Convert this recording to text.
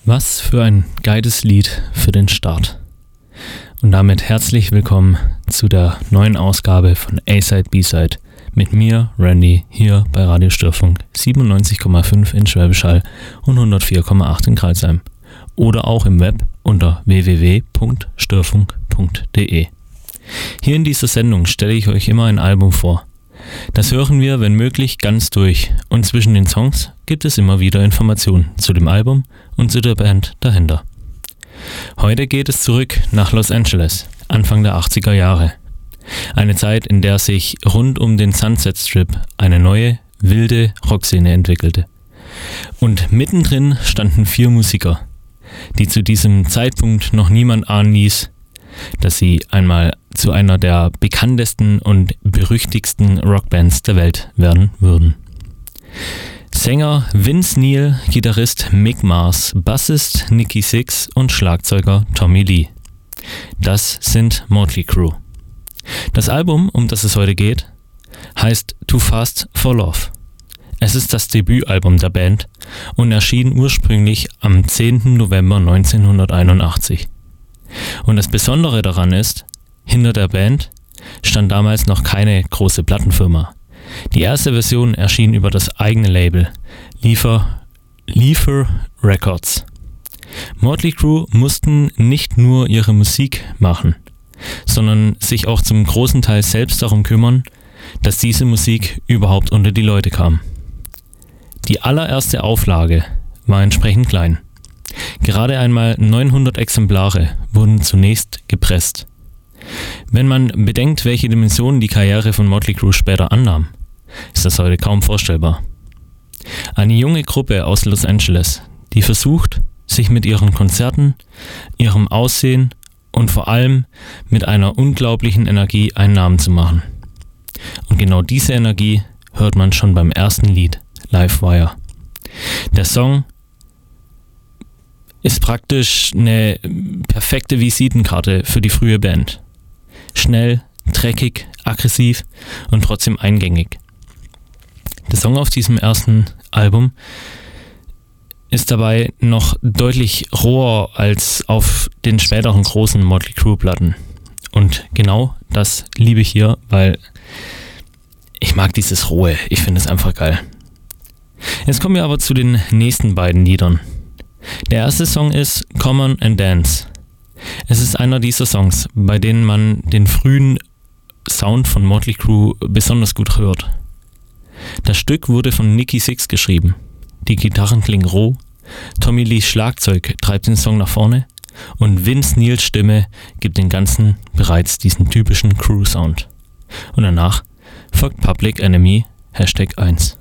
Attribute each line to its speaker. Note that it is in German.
Speaker 1: Was für ein geiles Lied für den Start. Und damit herzlich willkommen zu der neuen Ausgabe von A-Side, B-Side mit mir, Randy, hier bei Radio Störfunk 97,5 in Schwäbisch Hall und 104,8 in Crailsheim. Oder auch im Web unter www.störfunk.de. Hier in dieser Sendung stelle ich euch immer ein Album vor. Das hören wir, wenn möglich, ganz durch und zwischen den Songs gibt es immer wieder Informationen zu dem Album und zu der Band dahinter. Heute geht es zurück nach Los Angeles, Anfang der 80er Jahre. Eine Zeit, in der sich rund um den Sunset Strip eine neue, wilde Rockszene entwickelte. Und mittendrin standen 4 Musiker, die zu diesem Zeitpunkt noch niemand ahnen ließ, dass sie einmal zu einer der bekanntesten und berüchtigsten Rockbands der Welt werden würden. Sänger Vince Neil, Gitarrist Mick Mars, Bassist Nikki Sixx und Schlagzeuger Tommy Lee. Das sind Motley Crue. Das Album, um das es heute geht, heißt Too Fast for Love. Es ist das Debütalbum der Band und erschien ursprünglich am 10. November 1981. Und das Besondere daran ist, hinter der Band stand damals noch keine große Plattenfirma. Die erste Version erschien über das eigene Label, Lefer Records. Motley Crue mussten nicht nur ihre Musik machen, sondern sich auch zum großen Teil selbst darum kümmern, dass diese Musik überhaupt unter die Leute kam. Die allererste Auflage war entsprechend klein. Gerade einmal 900 Exemplare wurden zunächst gepresst. Wenn man bedenkt, welche Dimensionen die Karriere von Motley Crue später annahm, ist das heute kaum vorstellbar. Eine junge Gruppe aus Los Angeles, die versucht, sich mit ihren Konzerten, ihrem Aussehen und vor allem mit einer unglaublichen Energie einen Namen zu machen. Und genau diese Energie hört man schon beim ersten Lied, Livewire. Der Song ist praktisch eine perfekte Visitenkarte für die frühe Band. Schnell, dreckig, aggressiv und trotzdem eingängig. Der Song auf diesem ersten Album ist dabei noch deutlich roher als auf den späteren großen Motley Crue Platten. Und genau das liebe ich hier, weil ich mag dieses Rohe. Ich finde es einfach geil. Jetzt kommen wir aber zu den nächsten beiden Liedern. Der erste Song ist Come On and Dance. Es ist einer dieser Songs, bei denen man den frühen Sound von Motley Crue besonders gut hört. Das Stück wurde von Nikki Sixx geschrieben. Die Gitarren klingen roh, Tommy Lees Schlagzeug treibt den Song nach vorne und Vince Neils Stimme gibt den Ganzen bereits diesen typischen Crue-Sound. Und danach folgt Public Enemy #1.